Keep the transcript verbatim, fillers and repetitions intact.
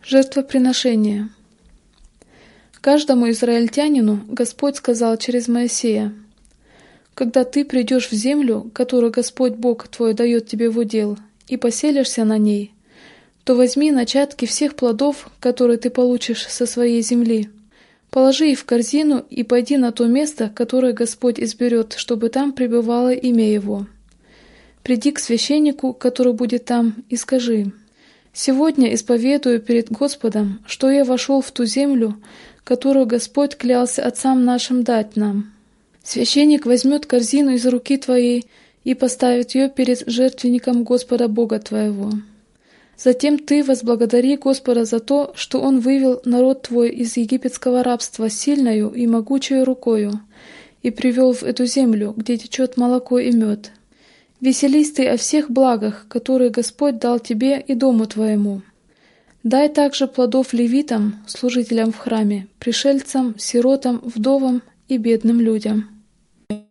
Жертвоприношение. Каждому израильтянину Господь сказал через Моисея: «Когда ты придешь в землю, которую Господь Бог твой дает тебе в удел, и поселишься на ней, то возьми начатки всех плодов, которые ты получишь со своей земли, положи их в корзину и пойди на то место, которое Господь изберет, чтобы там пребывало имя Его. Приди к священнику, который будет там, и скажи: сегодня исповедую перед Господом, что я вошел в ту землю, которую Господь клялся отцам нашим дать нам. Священник возьмет корзину из руки твоей и поставит ее перед жертвенником Господа Бога твоего. Затем ты возблагодари Господа за то, что Он вывел народ твой из египетского рабства сильною и могучей рукою и привел в эту землю, где течет молоко и мед. Веселись ты о всех благах, которые Господь дал тебе и дому твоему. Дай также плодов левитам, служителям в храме, пришельцам, сиротам, вдовам и бедным людям».